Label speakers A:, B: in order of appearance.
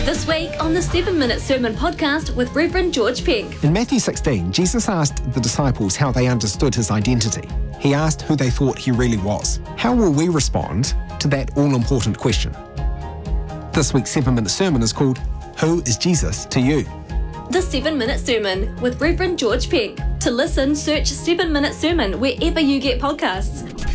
A: This week on the 7 Minute Sermon Podcast with Reverend George Peck.
B: In Matthew 16, Jesus asked the disciples how they understood his identity. He asked who they thought he really was. How will we respond to that all-important question? This week's 7 Minute Sermon is called, Who is Jesus to You?
A: The 7 Minute Sermon with Reverend George Peck. To listen, search 7 Minute Sermon wherever you get podcasts.